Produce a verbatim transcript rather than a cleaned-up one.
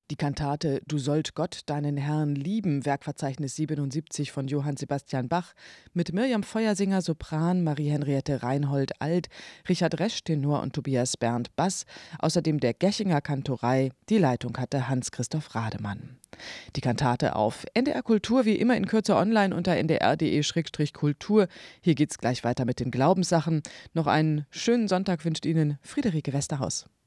Die Kantate „Du sollt Gott, deinen Herrn lieben", Werkverzeichnis siebenundsiebzig von Johann Sebastian Bach, mit Mirjam Feuersinger Sopran, Marie-Henriette Reinhold Alt, Richard Resch Tenor und Tobias Berndt Bass, außerdem der Gächinger Kantorei. Die Leitung hatte Hans-Christoph Rademann. Die Kantate auf N D R Kultur, wie immer in Kürze online unter n d r punkt d e kultur. Hier geht's gleich weiter mit den Glaubenssachen. Noch einen schönen Sonntag wünscht Ihnen Friederike Westerhaus.